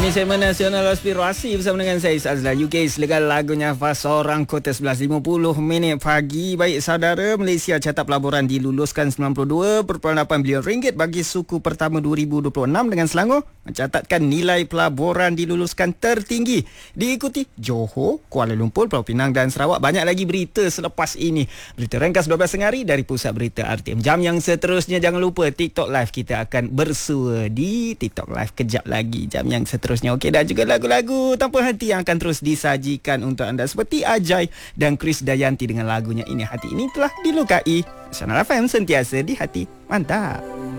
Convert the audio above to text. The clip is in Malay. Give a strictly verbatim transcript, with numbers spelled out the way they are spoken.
Ini segmen Nasional Aspirasi bersama dengan saya Azlan. U K selegal lagunya Fas Seorang Kota sebelas lima puluh minit pagi. Baik saudara, Malaysia catat pelaburan diluluskan sembilan puluh dua perpuluhan lapan bilion ringgit bagi suku pertama dua ribu dua puluh enam dengan Selangor mencatatkan nilai pelaburan diluluskan tertinggi. Diikuti Johor, Kuala Lumpur, Pulau Pinang dan Sarawak. Banyak lagi berita selepas ini. Berita ringkas dua belas tengah hari dari Pusat Berita R T M. Jam yang seterusnya jangan lupa TikTok Live, kita akan bersua di TikTok Live kejap lagi. Jam yang seterusnya okey, dan juga lagu-lagu tanpa henti yang akan terus disajikan untuk anda seperti Ajai dan Chris Dayanti dengan lagunya Ini Hati Ini Telah Dilukai. Channel F M sentiasa di hati. Mantap.